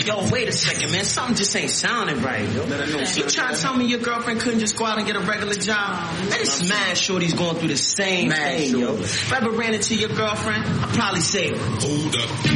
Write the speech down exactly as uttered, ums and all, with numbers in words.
Yo, wait a second, man. Something just ain't sounding right, yo. You trying to tell me your girlfriend couldn't just go out and get a regular job? Man, it's mad shorty's going through the same thing, yo. If I ever ran into your girlfriend, I'd probably say, hold up.